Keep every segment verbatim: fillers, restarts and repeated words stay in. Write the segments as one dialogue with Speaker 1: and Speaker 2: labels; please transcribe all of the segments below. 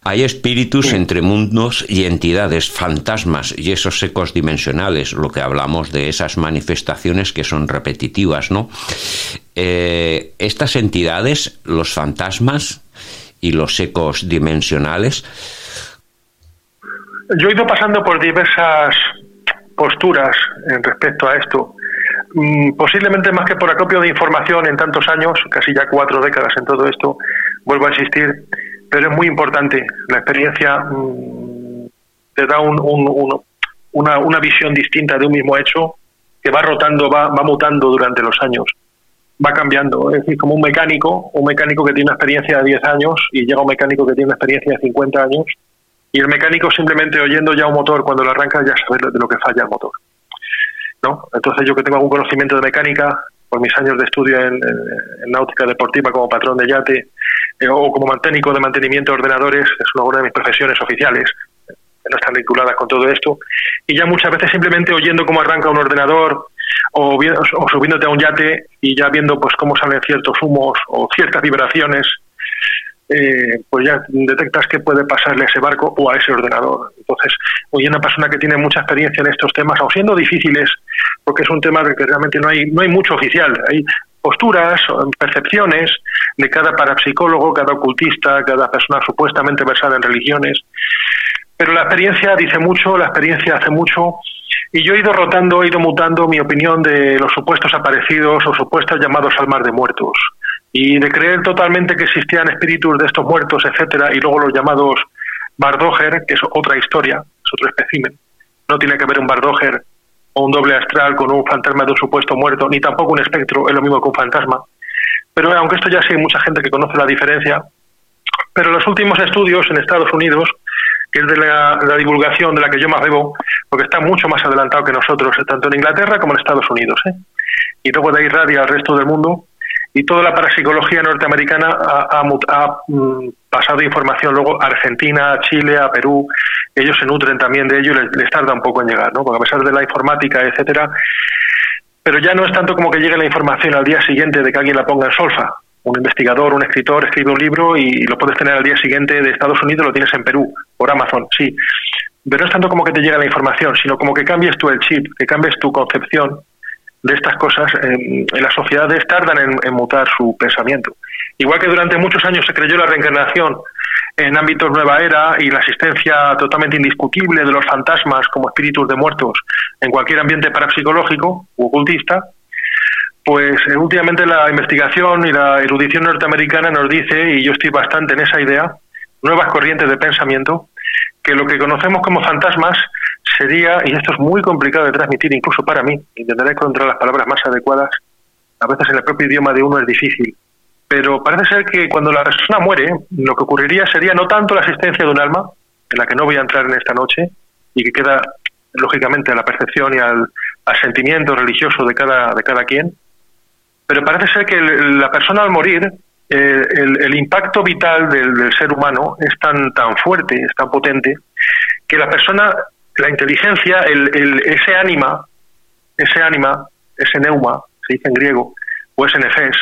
Speaker 1: Hay espíritus
Speaker 2: Sí.
Speaker 1: entre mundos y entidades, fantasmas y esos ecos dimensionales, lo que hablamos de esas manifestaciones que son repetitivas, ¿no? Eh, estas entidades, los fantasmas y los ecos dimensionales.
Speaker 2: Yo he ido pasando por diversas posturas en respecto a esto. Mm, posiblemente más que por acopio de información en tantos años, casi ya cuatro décadas en todo esto, vuelvo a insistir, pero es muy importante. La experiencia mmm, te da un, un, un, una, una visión distinta de un mismo hecho que va rotando, va, va mutando durante los años, va cambiando. Es decir, como un mecánico, un mecánico que tiene una experiencia de diez años y llega un mecánico que tiene una experiencia de cincuenta años, y el mecánico simplemente oyendo ya un motor cuando lo arranca ya sabe de lo que falla el motor, ¿no? Entonces yo que tengo algún conocimiento de mecánica por mis años de estudio en, en náutica deportiva como patrón de yate eh, o como técnico de mantenimiento de ordenadores, es una de mis profesiones oficiales que no están vinculadas con todo esto, y ya muchas veces simplemente oyendo cómo arranca un ordenador o, bien, o subiéndote a un yate y ya viendo pues cómo salen ciertos humos o ciertas vibraciones, Eh, pues ya detectas qué puede pasarle a ese barco o a ese ordenador. Entonces, hoy una persona que tiene mucha experiencia en estos temas, aun siendo difíciles, porque es un tema de que realmente no hay no hay mucho oficial, hay posturas, percepciones de cada parapsicólogo, cada ocultista, cada persona supuestamente versada en religiones, pero la experiencia dice mucho, la experiencia hace mucho, y yo he ido rotando, he ido mutando mi opinión de los supuestos aparecidos o supuestos llamados al mar de muertos, y de creer totalmente que existían espíritus de estos muertos, etcétera, y luego los llamados Bardoger, que es otra historia, es otro espécimen. No tiene que ver un Bardoger o un doble astral con un fantasma de un supuesto muerto, ni tampoco un espectro, es lo mismo que un fantasma. Pero aunque esto ya sí hay mucha gente que conoce la diferencia, pero los últimos estudios en Estados Unidos, que es de la, la divulgación de la que yo más bebo, porque está mucho más adelantado que nosotros, tanto en Inglaterra como en Estados Unidos, ¿eh? Y luego de ahí irradia al resto del mundo, y toda la parapsicología norteamericana ha, ha, ha mm, pasado información luego a Argentina, a Chile, a Perú. Ellos se nutren también de ello y les, les tarda un poco en llegar, ¿no? Porque a pesar de la informática, etcétera, pero ya no es tanto como que llegue la información al día siguiente de que alguien la ponga en solfa. Un investigador, un escritor escribe un libro y lo puedes tener al día siguiente de Estados Unidos, lo tienes en Perú, por Amazon, sí. Pero no es tanto como que te llega la información, sino como que cambies tú el chip, que cambies tu concepción de estas cosas. En, en las sociedades tardan en, en mutar su pensamiento. Igual que durante muchos años se creyó la reencarnación en ámbitos nueva era y la existencia totalmente indiscutible de los fantasmas como espíritus de muertos en cualquier ambiente parapsicológico u ocultista, pues eh, últimamente la investigación y la erudición norteamericana nos dice, y yo estoy bastante en esa idea, nuevas corrientes de pensamiento, que lo que conocemos como fantasmas sería, y esto es muy complicado de transmitir incluso para mí, intentaré encontrar las palabras más adecuadas, a veces en el propio idioma de uno es difícil, pero parece ser que cuando la persona muere, lo que ocurriría sería no tanto la existencia de un alma, en la que no voy a entrar en esta noche, y que queda lógicamente a la percepción y al, al sentimiento religioso de cada, de cada quien, pero parece ser que el, la persona al morir, eh, el, el impacto vital del, del ser humano es tan, tan fuerte, es tan potente, que la persona, la inteligencia, el, el, ese ánima, ese ánima, ese neuma, se dice en griego, o ese nefes,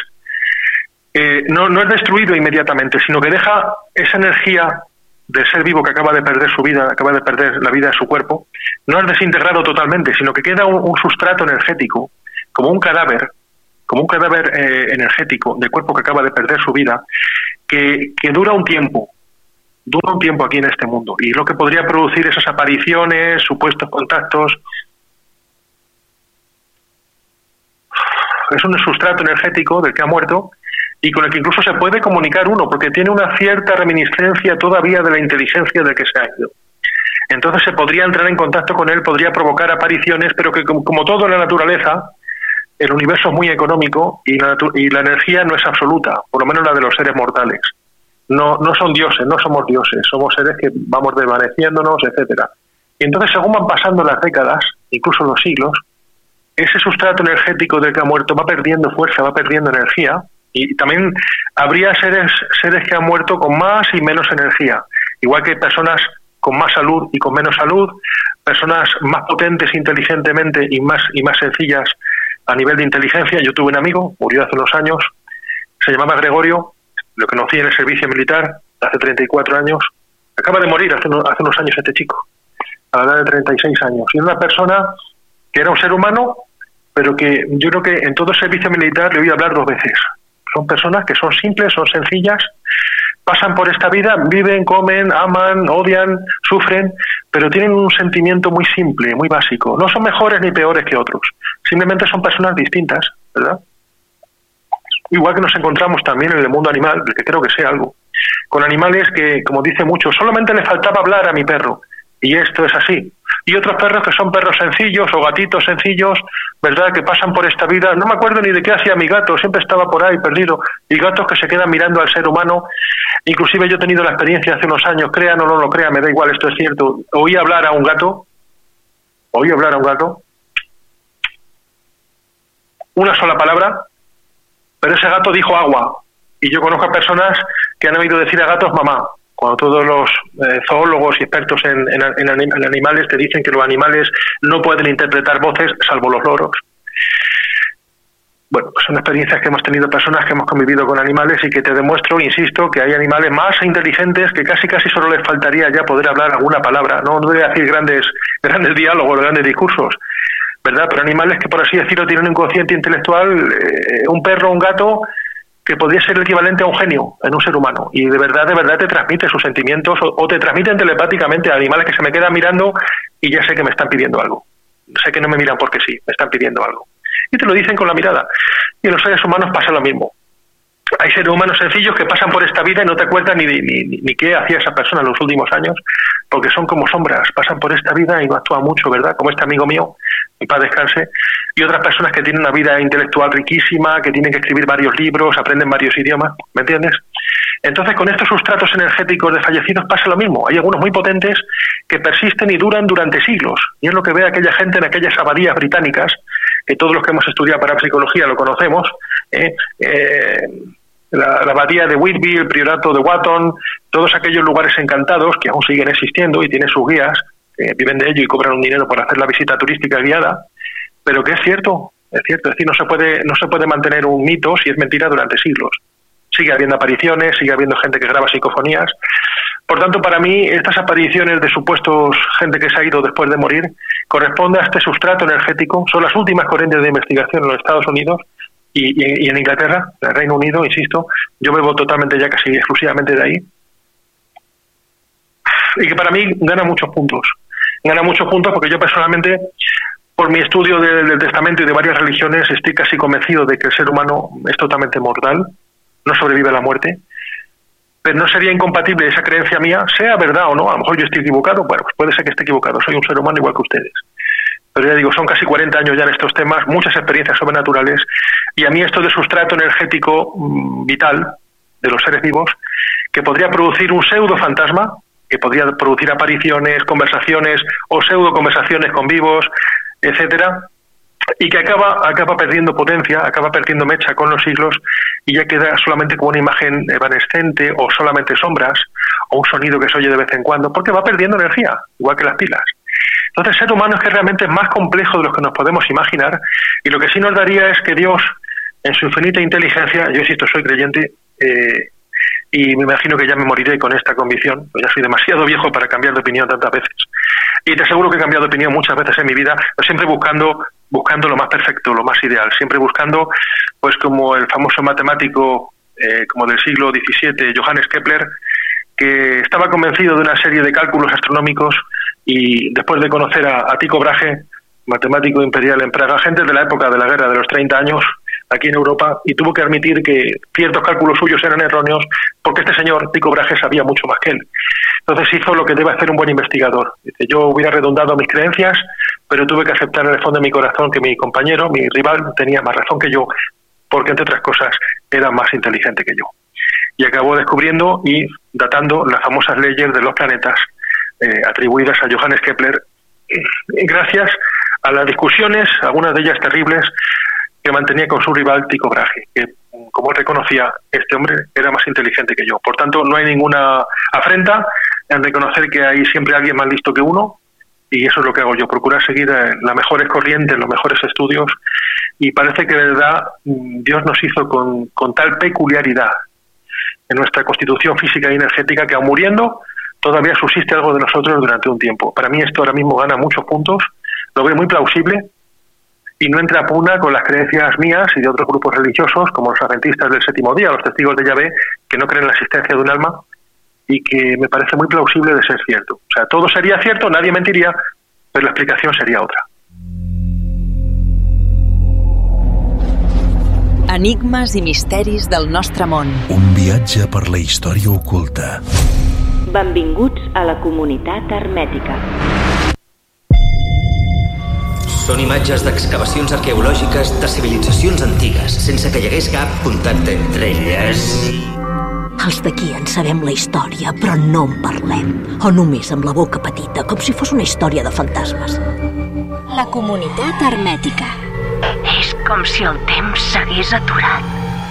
Speaker 2: eh, no, no es destruido inmediatamente, sino que deja esa energía del ser vivo que acaba de perder su vida, acaba de perder la vida de su cuerpo, no es desintegrado totalmente, sino que queda un, un sustrato energético, como un cadáver, como un cadáver eh, energético del cuerpo que acaba de perder su vida, que, que dura un tiempo, dura un tiempo aquí en este mundo, y lo que podría producir esas apariciones, supuestos contactos, es un sustrato energético del que ha muerto y con el que incluso se puede comunicar uno, porque tiene una cierta reminiscencia todavía de la inteligencia del que se ha ido. Entonces se podría entrar en contacto con él, podría provocar apariciones, pero que como, como todo en la naturaleza, el universo es muy económico y la, y la energía no es absoluta, por lo menos la de los seres mortales. No, no son dioses, no somos dioses, somos seres que vamos desvaneciéndonos, etcétera. Y entonces, según van pasando las décadas, incluso los siglos, ese sustrato energético del que ha muerto va perdiendo fuerza, va perdiendo energía, y también habría seres, seres que han muerto con más y menos energía, igual que personas con más salud y con menos salud, personas más potentes inteligentemente y más, y más sencillas a nivel de inteligencia. Yo tuve un amigo, murió hace unos años, se llamaba Gregorio, lo conocí en el servicio militar hace treinta y cuatro años, Acaba de morir hace, hace unos años este chico, a la edad de treinta y seis años. Y era una persona que era un ser humano, pero que yo creo que en todo servicio militar le oí hablar dos veces. Son personas que son simples, son sencillas, pasan por esta vida, viven, comen, aman, odian, sufren, pero tienen un sentimiento muy simple, muy básico. No son mejores ni peores que otros, simplemente son personas distintas, ¿verdad? Igual que nos encontramos también en el mundo animal, del que creo que sé algo, con animales que, como dice mucho, solamente le faltaba hablar a mi perro, y esto es así. Y otros perros que son perros sencillos o gatitos sencillos, ¿verdad?, que pasan por esta vida. No me acuerdo ni de qué hacía mi gato, siempre estaba por ahí perdido. Y gatos que se quedan mirando al ser humano. Inclusive yo he tenido la experiencia hace unos años, crean o no lo crean, me da igual, esto es cierto. Oí hablar a un gato, oí hablar a un gato, una sola palabra, pero ese gato dijo agua. Y yo conozco a personas que han oído decir a gatos mamá, cuando todos los eh, zoólogos y expertos en, en, en, en animales te dicen que los animales no pueden interpretar voces, salvo los loros. Bueno, pues son experiencias que hemos tenido personas que hemos convivido con animales y que te demuestro, insisto, que hay animales más inteligentes que casi casi solo les faltaría ya poder hablar alguna palabra. No, no voy a decir grandes, grandes diálogos, grandes discursos, ¿verdad? Pero animales que, por así decirlo, tienen un cociente intelectual, eh, un perro, un gato, que podría ser el equivalente a un genio en un ser humano, y de verdad, de verdad te transmite sus sentimientos, o, o te transmiten telepáticamente a animales que se me quedan mirando y ya sé que me están pidiendo algo. Sé que no me miran porque sí, me están pidiendo algo. Y te lo dicen con la mirada. Y en los seres humanos pasa lo mismo. Hay seres humanos sencillos que pasan por esta vida y no te acuerdas ni, ni, ni, ni qué hacía esa persona en los últimos años, porque son como sombras, pasan por esta vida y no actúan mucho, ¿verdad? Como este amigo mío, en paz descanse, y otras personas que tienen una vida intelectual riquísima, que tienen que escribir varios libros, aprenden varios idiomas, ¿me entiendes? Entonces, con estos sustratos energéticos de fallecidos pasa lo mismo. Hay algunos muy potentes que persisten y duran durante siglos, y es lo que ve aquella gente en aquellas abadías británicas, que todos los que hemos estudiado parapsicología lo conocemos, ¿eh? Eh, la, la abadía de Whitby, el priorato de Watton, todos aquellos lugares encantados que aún siguen existiendo y tienen sus guías, eh, viven de ello y cobran un dinero por hacer la visita turística guiada, pero que es cierto, es cierto, es decir, no se puede, no se puede mantener un mito si es mentira durante siglos. Sigue habiendo apariciones, sigue habiendo gente que graba psicofonías. Por tanto, para mí, estas apariciones de supuestos gente que se ha ido después de morir corresponde a este sustrato energético. Son las últimas corrientes de investigación en los Estados Unidos y, y, y en Inglaterra, en el Reino Unido, insisto. Yo bebo totalmente ya casi exclusivamente de ahí. Y que para mí gana muchos puntos. Gana muchos puntos porque yo personalmente, por mi estudio de, del testamento y de varias religiones, estoy casi convencido de que el ser humano es totalmente mortal, no sobrevive a la muerte, pero no sería incompatible esa creencia mía, sea verdad o no. A lo mejor yo estoy equivocado, bueno, pues puede ser que esté equivocado, soy un ser humano igual que ustedes. Pero ya digo, son casi cuarenta años ya en estos temas, muchas experiencias sobrenaturales, y a mí esto de sustrato energético mmm, vital de los seres vivos, que podría producir un pseudo fantasma, que podría producir apariciones, conversaciones o pseudo conversaciones con vivos, etcétera, y que acaba acaba perdiendo potencia, acaba perdiendo mecha con los siglos y ya queda solamente como una imagen evanescente o solamente sombras o un sonido que se oye de vez en cuando, porque va perdiendo energía, igual que las pilas. Entonces, el ser humano es que realmente es más complejo de lo que nos podemos imaginar, y lo que sí nos daría es que Dios, en su infinita inteligencia, yo insisto, soy creyente, eh, y me imagino que ya me moriré con esta convicción, pues ya soy demasiado viejo para cambiar de opinión tantas veces, y te aseguro que he cambiado de opinión muchas veces en mi vida, pero siempre buscando buscando lo más perfecto, lo más ideal, siempre buscando, pues como el famoso matemático eh, como del siglo diecisiete, Johannes Kepler, que estaba convencido de una serie de cálculos astronómicos, y después de conocer a, a Tycho Brahe, matemático imperial en Praga, gente de la época de la guerra de los treinta años, aquí en Europa, y tuvo que admitir que ciertos cálculos suyos eran erróneos, porque este señor, Tycho Brahe, sabía mucho más que él. Entonces hizo lo que debe hacer un buen investigador. Dice, yo hubiera redundado mis creencias, pero tuve que aceptar en el fondo de mi corazón que mi compañero, mi rival, tenía más razón que yo, porque entre otras cosas era más inteligente que yo. Y acabó descubriendo y datando las famosas leyes de los planetas eh, atribuidas a Johannes Kepler, y gracias a las discusiones, algunas de ellas terribles, que mantenía con su rival Tycho Brahe, que, como él reconocía, este hombre era más inteligente que yo. Por tanto, no hay ninguna afrenta en reconocer que hay siempre alguien más listo que uno, y eso es lo que hago yo, procurar seguir las mejores corrientes, los mejores estudios, y parece que de verdad Dios nos hizo con, con tal peculiaridad en nuestra constitución física y energética que, aun muriendo, todavía subsiste algo de nosotros durante un tiempo. Para mí esto ahora mismo gana muchos puntos, lo veo muy plausible y no entra a pugna con las creencias mías y de otros grupos religiosos, como los adventistas del séptimo día, los testigos de Yahvé, que no creen en la existencia de un alma y que me parece muy plausible de ser cierto. O sea, todo sería cierto, nadie mentiría, pero la explicación sería otra.
Speaker 3: Enigmes i misteris del nostre món.
Speaker 4: Un viatge per la història oculta.
Speaker 5: Benvinguts a la comunitat hermètica.
Speaker 6: Són imatges d'excavacions arqueològiques de civilitzacions antigues, sense que hi hagués cap contacte entre elles.
Speaker 7: Els d'aquí en sabem la història, però no en parlem. O només amb la boca petita, com si fos una història de fantasmes.
Speaker 8: La comunitat hermètica.
Speaker 9: És com si el temps s'hagués aturat.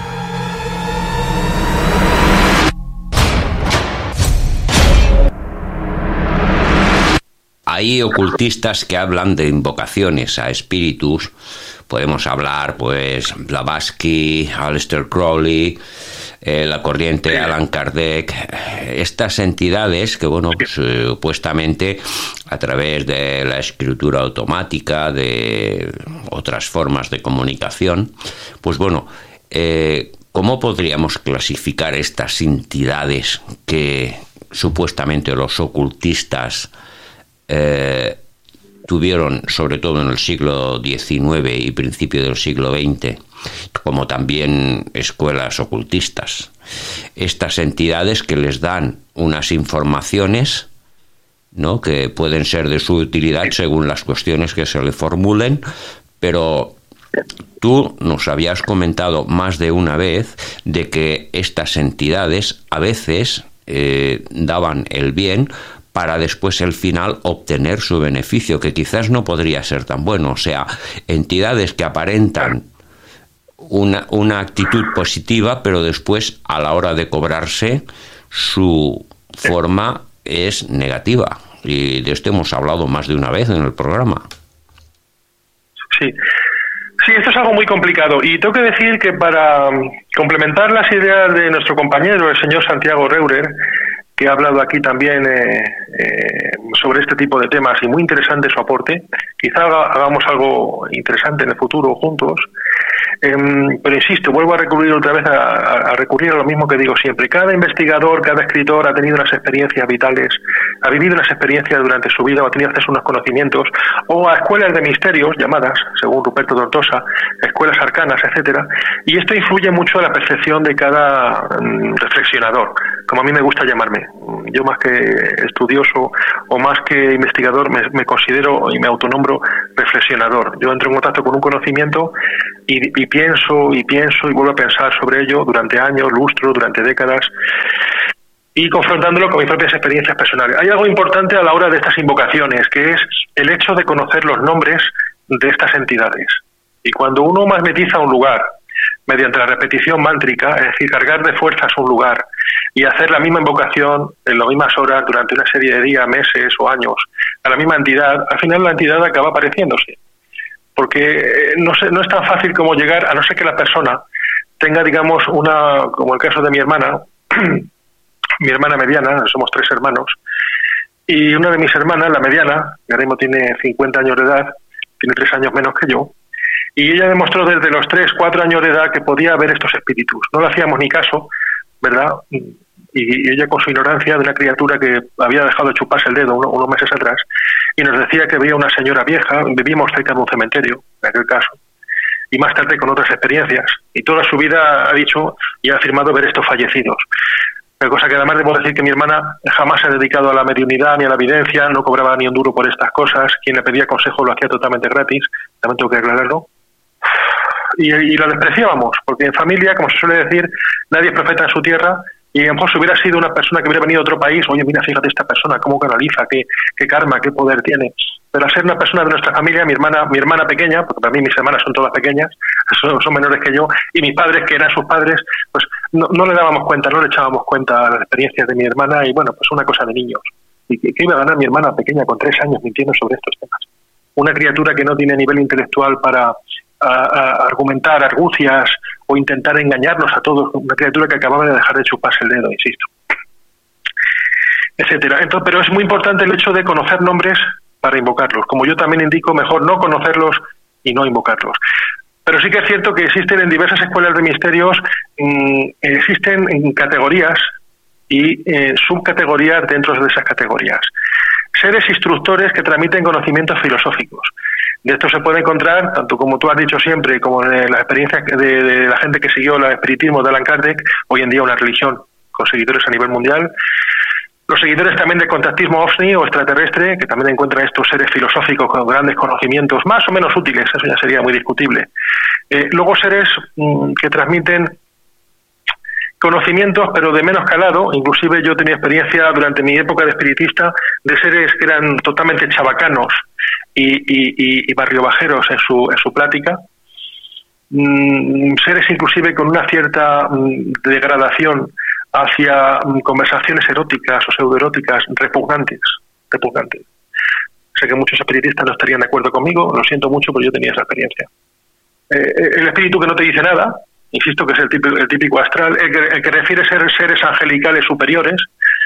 Speaker 1: Hay ocultistas que hablan de invocaciones a espíritus. Podemos hablar, pues, Blavatsky, Aleister Crowley, eh, la corriente Allan Kardec. Estas entidades que, bueno, pues, eh, supuestamente a través de la escritura automática, de otras formas de comunicación, pues bueno, eh, ¿cómo podríamos clasificar estas entidades que supuestamente los ocultistas Eh, tuvieron, sobre todo en el siglo diecinueve y principio del siglo veinte, como también escuelas ocultistas? Estas entidades que les dan unas informaciones, ¿no?, que pueden ser de su utilidad según las cuestiones que se le formulen, pero tú nos habías comentado más de una vez de que estas entidades a veces eh, daban el bien para después el final obtener su beneficio, que quizás no podría ser tan bueno. O sea, entidades que aparentan una, una actitud positiva, pero después a la hora de cobrarse su forma es negativa. Y de esto hemos hablado más de una vez en el programa.
Speaker 2: Sí. Sí, esto es algo muy complicado y tengo que decir que para complementar las ideas de nuestro compañero, el señor Santiago Reurer, que ha hablado aquí también eh, eh, sobre este tipo de temas y muy interesante su aporte, quizá hagamos algo interesante en el futuro juntos, eh, pero insisto, vuelvo a recurrir otra vez a, a recurrir a lo mismo que digo siempre. Cada investigador, cada escritor ha tenido unas experiencias vitales, ha vivido unas experiencias durante su vida o ha tenido acceso a unos conocimientos o a escuelas de misterios llamadas, según Ruperto Tortosa, escuelas arcanas, etcétera, y esto influye mucho en la percepción de cada mm, reflexionador, como a mí me gusta llamarme. Yo, más que estudioso o más que investigador, me, me considero y me autonombro reflexionador. Yo entro en contacto con un conocimiento y, y pienso y pienso y vuelvo a pensar sobre ello durante años, lustros, durante décadas, y confrontándolo con mis propias experiencias personales. Hay algo importante a la hora de estas invocaciones, que es el hecho de conocer los nombres de estas entidades. Y cuando uno magnetiza un lugar mediante la repetición mántrica, es decir, cargar de fuerzas un lugar y hacer la misma invocación en las mismas horas durante una serie de días, meses o años a la misma entidad, al final la entidad acaba apareciéndose. Porque no, sé, no es tan fácil como llegar, a no ser que la persona tenga, digamos, una, como el caso de mi hermana, mi hermana mediana, somos tres hermanos, y una de mis hermanas, la mediana, que ahora mismo tiene cincuenta años de edad, tiene tres años menos que yo, y ella demostró desde los tres, cuatro años de edad que podía ver estos espíritus. No le hacíamos ni caso, ¿verdad? Y ella, con su ignorancia de una criatura que había dejado de chuparse el dedo uno, unos meses atrás, y nos decía que veía una señora vieja, vivíamos cerca de un cementerio, en aquel caso, y más tarde con otras experiencias, y toda su vida ha dicho y ha afirmado ver estos fallecidos. Cosa que además debo decir que mi hermana jamás se ha dedicado a la mediunidad ni a la evidencia, no cobraba ni un duro por estas cosas, quien le pedía consejo lo hacía totalmente gratis, también tengo que aclararlo. Y, y la despreciábamos, porque en familia, como se suele decir, nadie es profeta en su tierra, y a lo mejor si hubiera sido una persona que hubiera venido de otro país, oye, mira, fíjate esta persona, cómo canaliza, qué, qué karma, qué poder tiene. Pero al ser una persona de nuestra familia, mi hermana mi hermana pequeña, porque para mí mis hermanas son todas pequeñas, son, son menores que yo, y mis padres, que eran sus padres, pues no, no le dábamos cuenta, no le echábamos cuenta a las experiencias de mi hermana, y bueno, pues una cosa de niños. ¿Y qué, qué iba a ganar mi hermana pequeña con tres años mintiendo sobre estos temas? Una criatura que no tiene nivel intelectual para a, a argumentar argucias o intentar engañarnos a todos, una criatura que acababa de dejar de chuparse el dedo, insisto. etcétera. Entonces, pero es muy importante el hecho de conocer nombres para invocarlos. Como yo también indico, mejor no conocerlos y no invocarlos. Pero sí que es cierto que existen en diversas escuelas de misterios, mmm, existen en categorías y eh, subcategorías dentro de esas categorías. Seres instructores que transmiten conocimientos filosóficos. De esto se puede encontrar, tanto como tú has dicho siempre, como en las experiencias de, de la gente que siguió el espiritismo de Allan Kardec, hoy en día una religión con seguidores a nivel mundial. Los seguidores también del contactismo ovni o extraterrestre, que también encuentran estos seres filosóficos con grandes conocimientos, más o menos útiles, eso ya sería muy discutible. Eh, luego seres mmm, que transmiten conocimientos, pero de menos calado. Inclusive yo tenía experiencia durante mi época de espiritista de seres que eran totalmente chabacanos y, y, y, y barriobajeros en su, en su plática. Mm, seres inclusive con una cierta mm, degradación hacia mm, conversaciones eróticas o pseudoeróticas repugnantes, repugnantes. Sé que muchos espiritistas no estarían de acuerdo conmigo, lo siento mucho, pero yo tenía esa experiencia. Eh, el espíritu que no te dice nada, insisto que es el típico, el típico astral, el que, el que refiere ser seres angelicales superiores.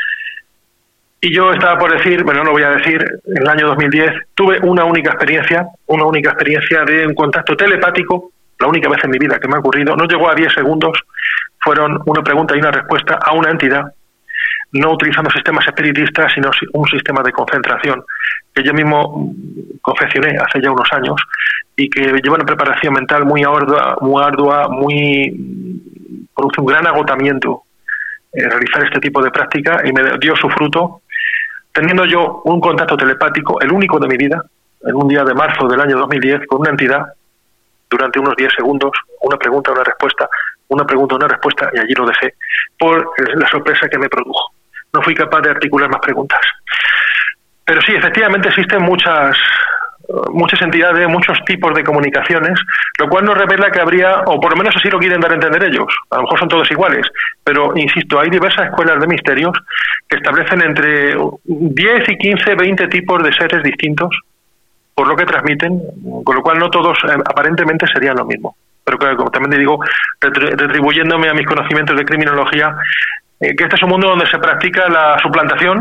Speaker 2: Y yo estaba por decir, bueno, no lo voy a decir, en el año dos mil diez tuve una única experiencia, una única experiencia de un contacto telepático, la única vez en mi vida que me ha ocurrido, no llegó a diez segundos, fueron una pregunta y una respuesta a una entidad, no utilizando sistemas espiritistas, sino un sistema de concentración, que yo mismo confeccioné hace ya unos años, y que lleva una preparación mental muy ardua, muy ardua, muy produce un gran agotamiento eh, realizar este tipo de práctica, y me dio su fruto, teniendo yo un contacto telepático, el único de mi vida, en un día de marzo del año dos mil diez, con una entidad, durante unos diez segundos, una pregunta, una respuesta, una pregunta, una respuesta, y allí lo dejé, por la sorpresa que me produjo. No fui capaz de articular más preguntas. Pero sí, efectivamente existen muchas muchas entidades, muchos tipos de comunicaciones, lo cual nos revela que habría, o por lo menos así lo quieren dar a entender ellos, a lo mejor son todos iguales, pero insisto, hay diversas escuelas de misterios que establecen entre diez y quince, veinte tipos de seres distintos, por lo que transmiten, con lo cual no todos eh, aparentemente serían lo mismo. Pero claro, como también te digo, retribuyéndome a mis conocimientos de criminología, eh, que este es un mundo donde se practica la suplantación,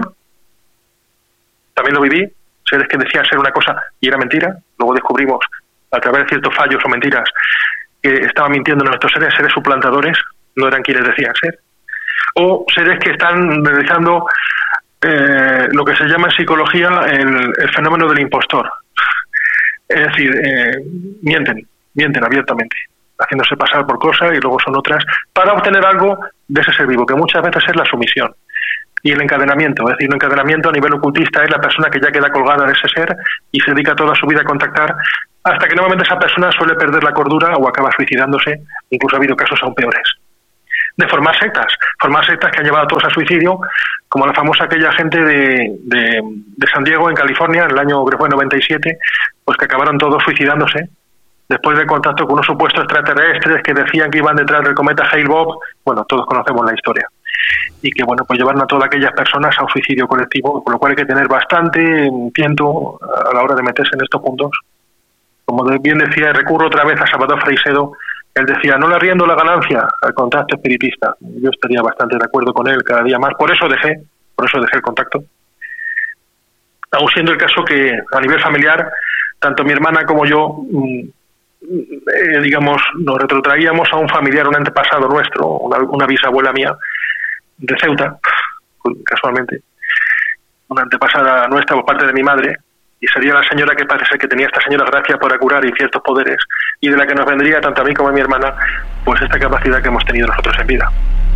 Speaker 2: también lo viví, seres que decían ser una cosa y era mentira, luego descubrimos a través de ciertos fallos o mentiras que estaban mintiendo nuestros seres, seres suplantadores, no eran quienes decían ser, o seres que están realizando eh, lo que se llama en psicología el, el fenómeno del impostor, es decir, eh, mienten, mienten abiertamente, haciéndose pasar por cosas y luego son otras, para obtener algo de ese ser vivo, que muchas veces es la sumisión. Y el encadenamiento, es decir, un encadenamiento a nivel ocultista es la persona que ya queda colgada de ese ser y se dedica toda su vida a contactar, hasta que nuevamente esa persona suele perder la cordura o acaba suicidándose, incluso ha habido casos aún peores. De formar sectas, formar sectas que han llevado a todos a suicidio, como la famosa aquella gente de, de, de San Diego, en California, en el año creo que fue noventa y siete, pues que acabaron todos suicidándose, después del contacto con unos supuestos extraterrestres que decían que iban detrás del cometa Hale-Bopp. Bueno, todos conocemos la historia. Y que, bueno, pues llevaron a todas aquellas personas a un suicidio colectivo, por lo cual hay que tener bastante tiento a la hora de meterse en estos puntos. Como bien decía, recurro otra vez a Salvador Freixedo, él decía, no le arriendo la ganancia al contacto espiritista. Yo estaría bastante de acuerdo con él cada día más, por eso dejé, por eso dejé el contacto. Aún siendo el caso que a nivel familiar, tanto mi hermana como yo, eh, digamos, nos retrotraíamos a un familiar, un antepasado nuestro, una, una bisabuela mía, de Ceuta, casualmente, una antepasada nuestra por parte de mi madre, y sería la señora que parece que tenía esta señora gracia para curar y ciertos poderes, y de la que nos vendría tanto a mí como a mi hermana, pues esta capacidad que hemos tenido nosotros en vida.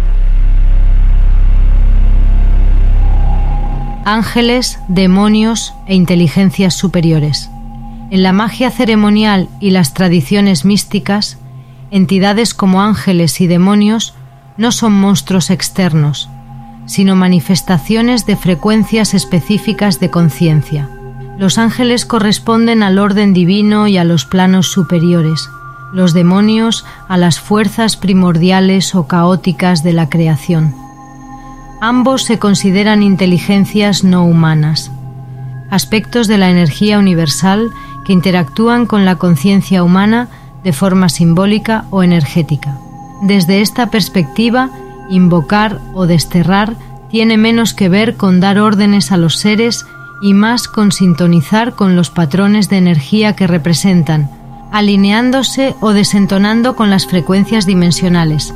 Speaker 10: Ángeles, demonios e inteligencias superiores. En la magia ceremonial y las tradiciones místicas, entidades como ángeles y demonios no son monstruos externos, sino manifestaciones de frecuencias específicas de conciencia. Los ángeles corresponden al orden divino y a los planos superiores, los demonios a las fuerzas primordiales o caóticas de la creación. Ambos se consideran inteligencias no humanas, aspectos de la energía universal que interactúan con la conciencia humana de forma simbólica o energética. Desde esta perspectiva, invocar o desterrar tiene menos que ver con dar órdenes a los seres y más con sintonizar con los patrones de energía que representan, alineándose o desentonando con las frecuencias dimensionales.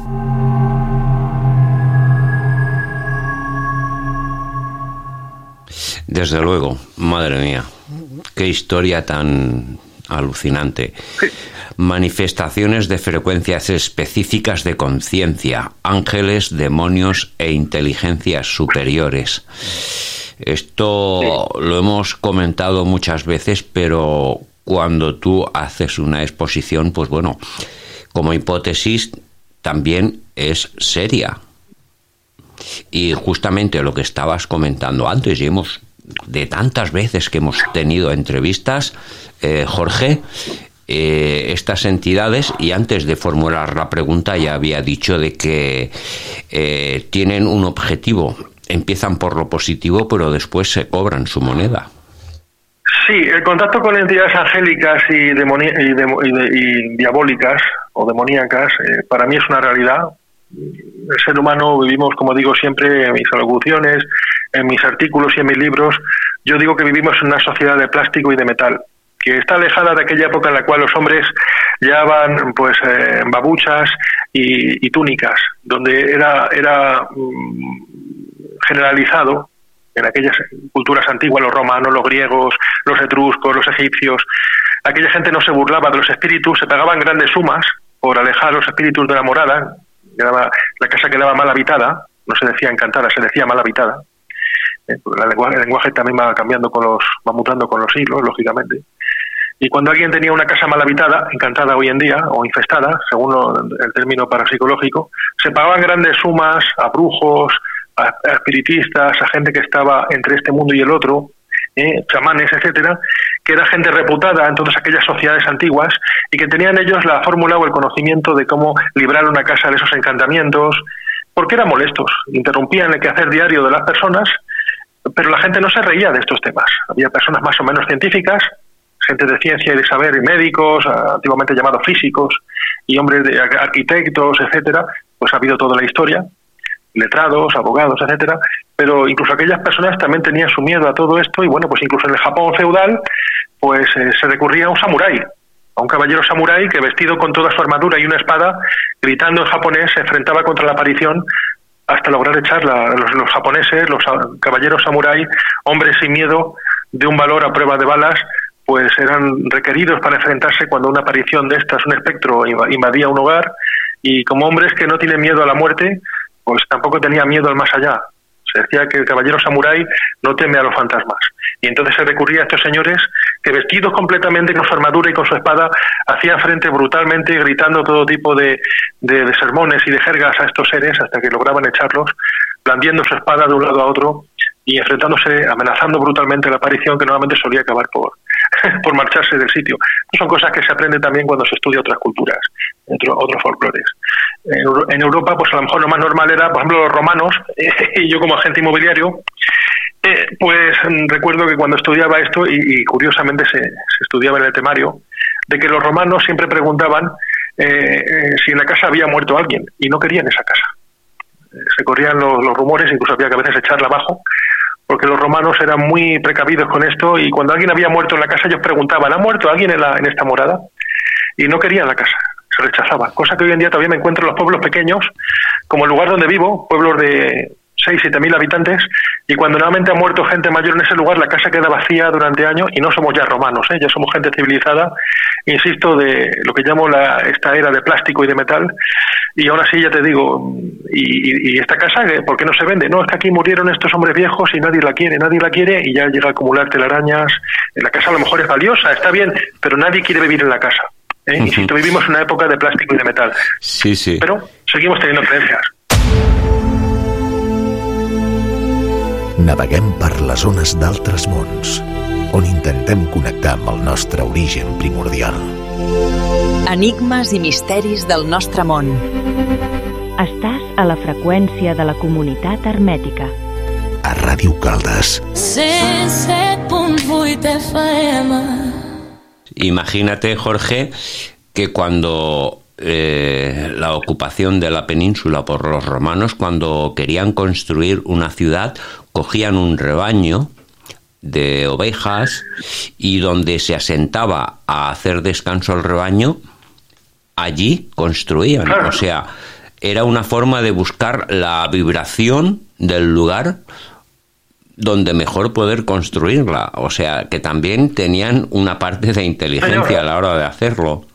Speaker 1: Desde luego, madre mía, qué historia tan alucinante. Manifestaciones de frecuencias específicas de conciencia, ángeles, demonios e inteligencias superiores. Esto sí. Lo hemos comentado muchas veces, pero cuando tú haces una exposición, pues bueno, como hipótesis también es seria. Y justamente lo que estabas comentando antes, y hemos de tantas veces que hemos tenido entrevistas, eh, Jorge, eh, estas entidades, y antes de formular la pregunta ya había dicho de que eh, tienen un objetivo, empiezan por lo positivo, pero después se cobran su moneda.
Speaker 2: Sí, el contacto con entidades angélicas y, demoni- y, de- y, de- y diabólicas o demoníacas, eh, para mí es una realidad. El ser humano vivimos, como digo siempre en mis alocuciones, en mis artículos y en mis libros, yo digo que vivimos en una sociedad de plástico y de metal, que está alejada de aquella época en la cual los hombres llevaban pues eh, babuchas y, y túnicas, donde era era mm, generalizado en aquellas culturas antiguas, los romanos, los griegos, los etruscos, los egipcios, aquella gente no se burlaba de los espíritus, se pagaban grandes sumas por alejar a los espíritus de la morada. Quedaba, la casa quedaba mal habitada, no se decía encantada, se decía mal habitada. Eh, la lengua, el lenguaje también va cambiando con los, va mutando con los siglos, lógicamente. Y cuando alguien tenía una casa mal habitada, encantada hoy en día, o infestada, según lo, el término parapsicológico, se pagaban grandes sumas a brujos, a, a espiritistas, a gente que estaba entre este mundo y el otro, eh, chamanes, etcétera, que era gente reputada en todas aquellas sociedades antiguas y que tenían ellos la fórmula o el conocimiento de cómo librar una casa de esos encantamientos, porque eran molestos, interrumpían el quehacer diario de las personas, pero la gente no se reía de estos temas. Había personas más o menos científicas, gente de ciencia y de saber, y médicos, antiguamente llamados físicos, y hombres de arquitectos, etcétera, pues ha habido toda la historia, letrados, abogados, etcétera, pero incluso aquellas personas también tenían su miedo a todo esto, y bueno, pues incluso en el Japón feudal, pues eh, se recurría a un samurái, a un caballero samurái que vestido con toda su armadura y una espada, gritando en japonés, se enfrentaba contra la aparición hasta lograr echar la, los, los japoneses, los caballeros samurái, hombres sin miedo, de un valor a prueba de balas, pues eran requeridos para enfrentarse cuando una aparición de estas, un espectro, invadía un hogar, y como hombres que no tienen miedo a la muerte, pues tampoco tenía miedo al más allá. Se decía que el caballero samurái no teme a los fantasmas. Y entonces se recurría a estos señores que, vestidos completamente con su armadura y con su espada, hacían frente brutalmente, gritando todo tipo de, de, de sermones y de jergas a estos seres hasta que lograban echarlos, blandiendo su espada de un lado a otro y enfrentándose, amenazando brutalmente la aparición, que normalmente solía acabar por, por marcharse del sitio. Son cosas que se aprenden también cuando se estudia otras culturas, otro, otros folclores. En Europa, pues a lo mejor lo más normal era, por ejemplo, los romanos, eh, y yo como agente inmobiliario, eh, pues recuerdo que cuando estudiaba esto, y, y curiosamente se, se estudiaba en el temario, de que los romanos siempre preguntaban eh, eh, si en la casa había muerto alguien, y no querían esa casa. Eh, se corrían los, los rumores, incluso había que a veces echarla abajo, porque los romanos eran muy precavidos con esto, y cuando alguien había muerto en la casa ellos preguntaban, ¿ha muerto alguien en, la, en esta morada? Y no querían la casa, se rechazaba, cosa que hoy en día todavía me encuentro en los pueblos pequeños, como el lugar donde vivo, pueblos de seis, siete mil habitantes, y cuando nuevamente ha muerto gente mayor en ese lugar, la casa queda vacía durante años, y no somos ya romanos, ¿eh? Ya somos gente civilizada, insisto, de lo que llamo la, esta era de plástico y de metal, y aún así ya te digo, y, y, y esta casa, ¿por qué no se vende? No, es que aquí murieron estos hombres viejos y nadie la quiere, nadie la quiere, y ya llega a acumular telarañas. La casa a lo mejor es valiosa, está bien, pero nadie quiere vivir en la casa. ¿eh? Uh-huh. Insisto, vivimos en una época de plástico y de metal.
Speaker 1: Sí, sí.
Speaker 2: Pero seguimos teniendo creencias.
Speaker 4: Naveguem per les zones d'altres mons, on intentem connectar amb el nostre origen primordial.
Speaker 3: Enigmes i misteris del nostre món.
Speaker 5: Estàs a la freqüència de la comunitat hermètica.
Speaker 4: A Ràdio Caldes.
Speaker 11: cent set punt vuit F M.
Speaker 1: Imagínate, Jorge, que cuando eh, la ocupación de la península por los romanos, cuando querían construir una ciudad, cogían un rebaño de ovejas y donde se asentaba a hacer descanso el rebaño, allí construían. O sea, era una forma de buscar la vibración del lugar donde mejor poder construirla. O sea, que también tenían una parte de inteligencia a la hora de hacerlo.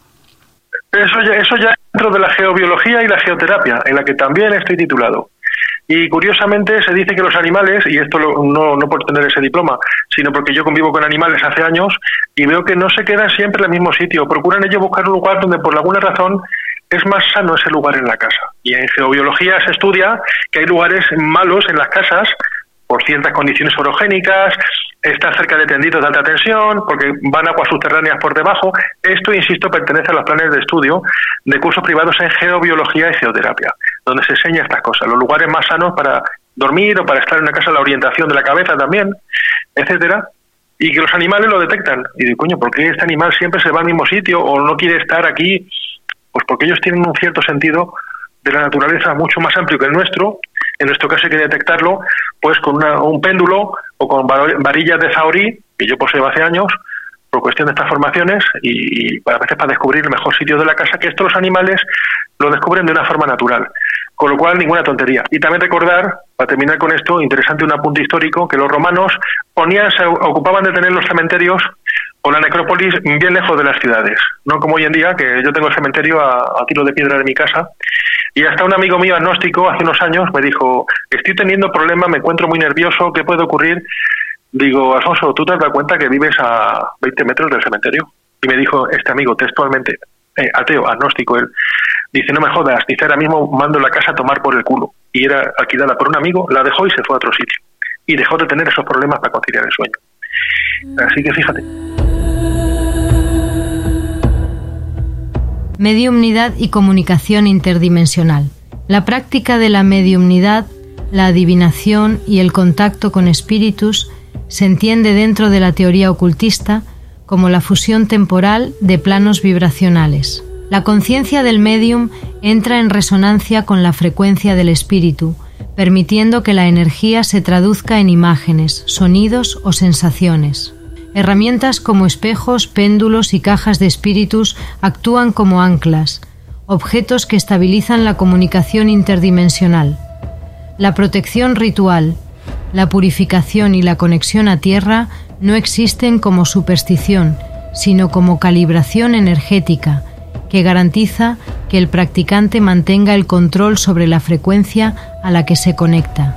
Speaker 2: Eso ya, eso ya dentro de la geobiología y la geoterapia, en la que también estoy titulado. Y curiosamente se dice que los animales, y esto lo, no, no por tener ese diploma, sino porque yo convivo con animales hace años y veo que no se quedan siempre en el mismo sitio. Procuran ellos buscar un lugar donde por alguna razón es más sano ese lugar en la casa. Y en geobiología se estudia que hay lugares malos en las casas por ciertas condiciones orogénicas, está cerca de tendidos de alta tensión, porque van aguas subterráneas por debajo. Esto, insisto, pertenece a los planes de estudio de cursos privados en geobiología y geoterapia, donde se enseña estas cosas, los lugares más sanos para dormir o para estar en una casa, la orientación de la cabeza también, etcétera, y que los animales lo detectan. Y digo, coño, ¿por qué este animal siempre se va al mismo sitio o no quiere estar aquí? Pues porque ellos tienen un cierto sentido de la naturaleza mucho más amplio que el nuestro. En nuestro caso hay que detectarlo pues con una, un péndulo o con varillas de Zahorí, que yo poseo hace años, por cuestión de estas formaciones, y, y a veces para descubrir el mejor sitio de la casa, que esto los animales lo descubren de una forma natural. Con lo cual, ninguna tontería. Y también recordar, para terminar con esto, interesante un apunte histórico, que los romanos ponían, se ocupaban de tener los cementerios o la necrópolis bien lejos de las ciudades. No como hoy en día, que yo tengo el cementerio a, a tiro de piedra de mi casa. Y hasta un amigo mío agnóstico hace unos años me dijo, estoy teniendo problemas, me encuentro muy nervioso, ¿qué puede ocurrir? Digo, Alfonso, ¿tú te has dado cuenta que vives a veinte metros del cementerio? Y me dijo este amigo textualmente, eh, ateo, agnóstico él, dice, no me jodas, dice, ahora mismo mando la casa a tomar por el culo. Y era alquilada por un amigo, la dejó y se fue a otro sitio. Y dejó de tener esos problemas para conciliar el sueño. Así que fíjate.
Speaker 10: Mediumnidad y comunicación interdimensional. La práctica de la mediumnidad, la adivinación y el contacto con espíritus se entiende dentro de la teoría ocultista como la fusión temporal de planos vibracionales. La conciencia del médium entra en resonancia con la frecuencia del espíritu, permitiendo que la energía se traduzca en imágenes, sonidos o sensaciones. Herramientas como espejos, péndulos y cajas de espíritus actúan como anclas, objetos que estabilizan la comunicación interdimensional. La protección ritual, la purificación y la conexión a tierra no existen como superstición, sino como calibración energética, que garantiza que el practicante mantenga el control sobre la frecuencia a la que se conecta.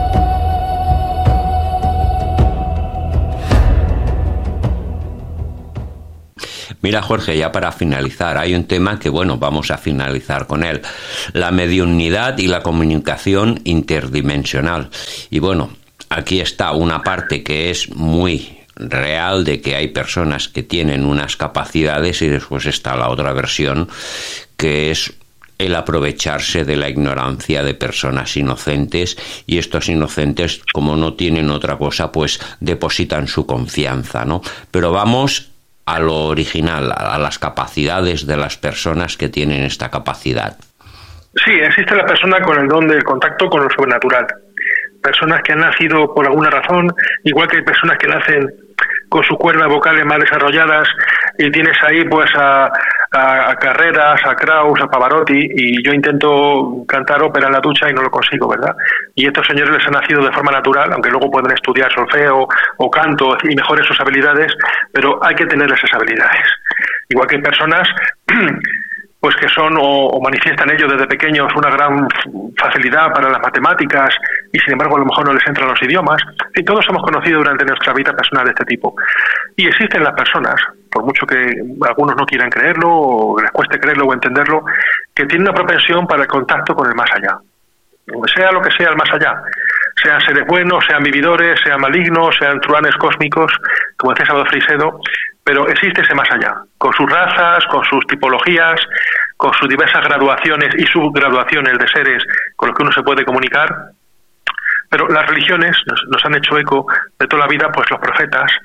Speaker 1: Mira, Jorge, ya para finalizar, hay un tema que, bueno, vamos a finalizar con él. La mediunidad y la comunicación interdimensional. Y bueno, aquí está una parte que es muy real, de que hay personas que tienen unas capacidades, y después está la otra versión, que es el aprovecharse de la ignorancia de personas inocentes, y estos inocentes, como no tienen otra cosa, pues depositan su confianza, ¿no? Pero vamos a lo original, a las capacidades de las personas que tienen esta capacidad.
Speaker 2: Sí, existe la persona con el don del contacto con lo sobrenatural. Personas que han nacido por alguna razón, igual que hay personas que nacen con sus cuerdas vocales más desarrolladas, y tienes ahí pues a, a, a Carreras, a Kraus, a Pavarotti, y yo intento cantar ópera en la ducha y no lo consigo, ¿verdad? Y estos señores les han nacido de forma natural, aunque luego pueden estudiar solfeo o canto y mejoren sus habilidades, pero hay que tener esas habilidades. Igual que hay personas pues que son o, o manifiestan ellos desde pequeños una gran facilidad para las matemáticas y sin embargo a lo mejor no les entran los idiomas. Y todos hemos conocido durante nuestra vida personas de este tipo. Y existen las personas, por mucho que algunos no quieran creerlo o les cueste creerlo o entenderlo, que tienen una propensión para el contacto con el más allá. Sea lo que sea el más allá, sean seres buenos, sean vividores, sean malignos, sean truanes cósmicos, como decía Salvador Freixedo, pero existe ese más allá, con sus razas, con sus tipologías, con sus diversas graduaciones y subgraduaciones de seres con los que uno se puede comunicar. Pero las religiones nos, nos han hecho eco de toda la vida, pues los profetas,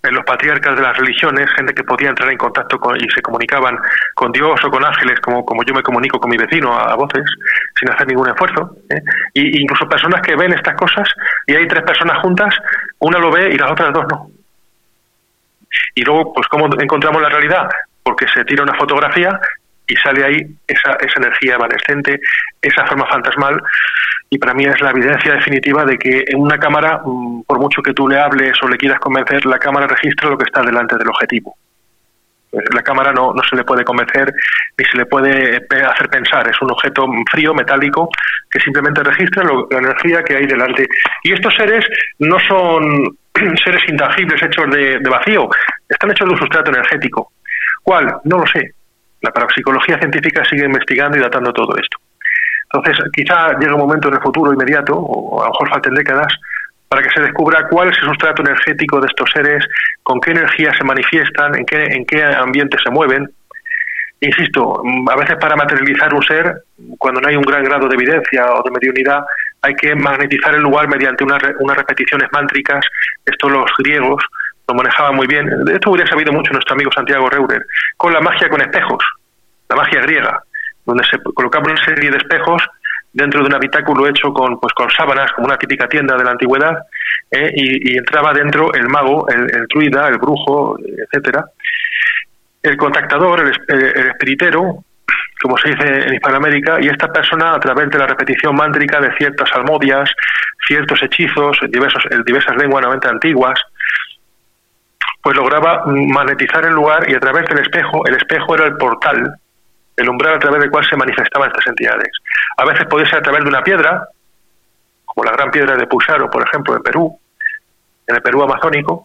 Speaker 2: en los patriarcas de las religiones, gente que podía entrar en contacto con, y se comunicaban con Dios o con ángeles, como, como yo me comunico con mi vecino a, a voces, sin hacer ningún esfuerzo, ¿eh? Y incluso personas que ven estas cosas y hay tres personas juntas, una lo ve y las otras dos no. Y luego, pues, ¿cómo encontramos la realidad? Porque se tira una fotografía y sale ahí esa, esa energía evanescente, esa forma fantasmal, y para mí es la evidencia definitiva de que en una cámara, por mucho que tú le hables o le quieras convencer, la cámara registra lo que está delante del objetivo. La cámara no, no se le puede convencer ni se le puede hacer pensar, es un objeto frío, metálico, que simplemente registra lo, la energía que hay delante. Y estos seres no son seres intangibles hechos de, de vacío, están hechos de un sustrato energético. ¿Cuál? No lo sé. La parapsicología científica sigue investigando y datando todo esto. Entonces, quizá llegue un momento en el futuro inmediato, o a lo mejor falten décadas, para que se descubra cuál es el sustrato energético de estos seres, con qué energía se manifiestan, en qué, en qué ambiente se mueven. Insisto, a veces para materializar un ser, cuando no hay un gran grado de evidencia o de mediunidad, hay que magnetizar el lugar mediante unas, unas repeticiones mántricas. Esto los griegos lo manejaban muy bien. De esto hubiera sabido mucho nuestro amigo Santiago Reurer, con la magia con espejos, la magia griega, donde se colocaba una serie de espejos dentro de un habitáculo hecho con, pues, con sábanas, como una típica tienda de la antigüedad, eh, y, y entraba dentro el mago, el, el druida, el brujo, etcétera, el contactador, el, el, el espiritero, como se dice en Hispanoamérica, y esta persona, a través de la repetición mántrica de ciertas salmodias, ciertos hechizos, diversos, en diversas lenguas nuevamente antiguas, pues lograba magnetizar el lugar, y a través del espejo, el espejo era el portal, el umbral a través del cual se manifestaban estas entidades. A veces podía ser a través de una piedra, como la gran piedra de Puxaro, por ejemplo, en Perú, en el Perú amazónico,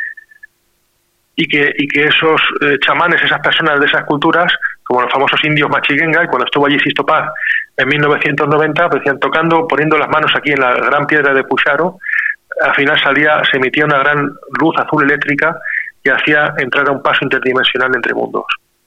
Speaker 2: y que, y que esos eh, chamanes, esas personas de esas culturas, como los famosos indios Machiguenga, y cuando estuvo allí Sisto Paz en mil novecientos noventa, pues decían, tocando, poniendo las manos aquí en la gran piedra de Puxaro, al final salía, se emitía una gran luz azul eléctrica que hacía entrar a un paso interdimensional entre mundos.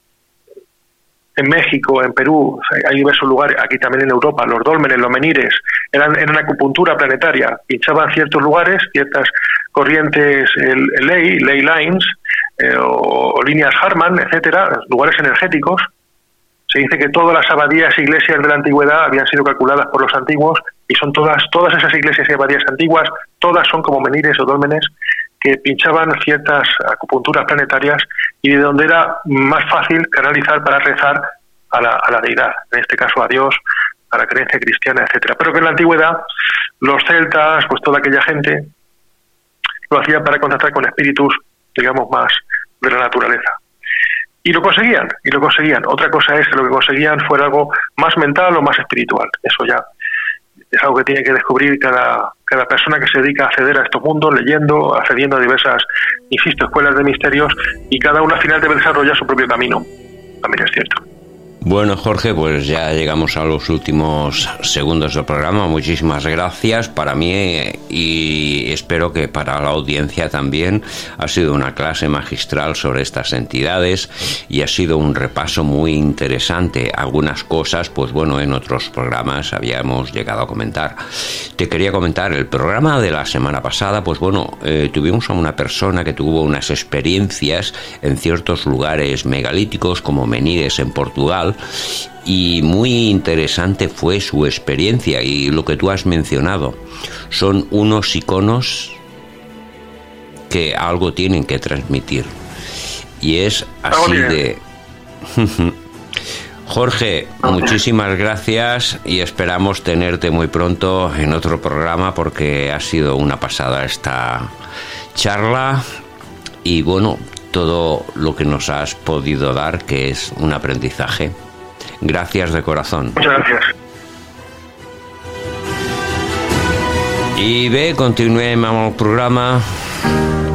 Speaker 2: En México, en Perú, hay diversos lugares, aquí también en Europa, los dólmenes, los menires, eran en una acupuntura planetaria, pinchaban ciertos lugares, ciertas corrientes el, el ley, ley lines, eh, o, o líneas Harman, etcétera, lugares energéticos. Se dice que todas las abadías e iglesias de la antigüedad habían sido calculadas por los antiguos, y son todas, todas esas iglesias y abadías antiguas, todas son como menires o dólmenes que pinchaban ciertas acupunturas planetarias, y de donde era más fácil canalizar para rezar a la, a la deidad, en este caso a Dios, a la creencia cristiana, etcétera. Pero que en la antigüedad los celtas, pues toda aquella gente, lo hacían para contactar con espíritus, digamos, más de la naturaleza. Y lo conseguían, y lo conseguían. Otra cosa es que lo que conseguían fuera algo más mental o más espiritual. Eso ya es algo que tiene que descubrir cada, cada persona que se dedica a acceder a estos mundos, leyendo, accediendo a diversas, insisto, escuelas de misterios, y cada uno al final debe desarrollar su propio camino. También es cierto.
Speaker 1: Bueno, Jorge, pues ya llegamos a los últimos segundos del programa. Muchísimas gracias para mí, y espero que para la audiencia también. Ha sido una clase magistral sobre estas entidades y ha sido un repaso muy interesante. Algunas cosas, pues bueno, en otros programas habíamos llegado a comentar. Te quería comentar, el programa de la semana pasada, pues bueno, eh, tuvimos a una persona que tuvo unas experiencias en ciertos lugares megalíticos como Menires en Portugal, y muy interesante fue su experiencia, y lo que tú has mencionado son unos iconos que algo tienen que transmitir, y es así de... Jorge, muchísimas gracias, y esperamos tenerte muy pronto en otro programa, porque ha sido una pasada esta charla, y bueno, todo lo que nos has podido dar, que es un aprendizaje. Gracias de corazón.
Speaker 2: Muchas gracias.
Speaker 1: I bé, continuem amb el programa.